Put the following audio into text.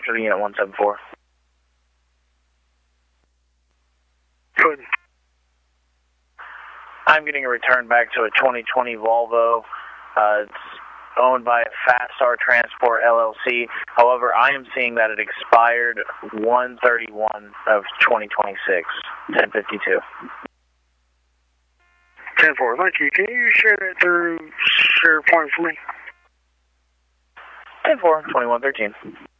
to the unit 174. Good. I'm getting a return back to a 2020 Volvo. It's owned by Fastar Transport LLC. However, I am seeing that it expired 1/31 of 2026, 1052. 10-4, thank you. Can you share that through SharePoint for me? 10-4, 2113.